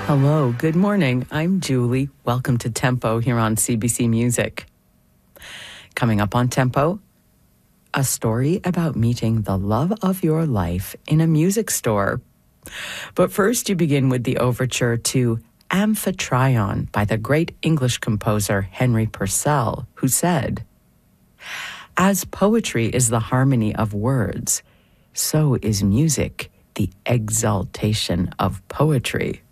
Hello, good morning. I'm Julie. Welcome to Tempo here on CBC Music. Coming up on Tempo, a story about meeting the love of your life in a music store. But first, you begin with the overture to Amphitryon by the great English composer Henry Purcell, who said, "As poetry is the harmony of words, so is music the exaltation of poetry."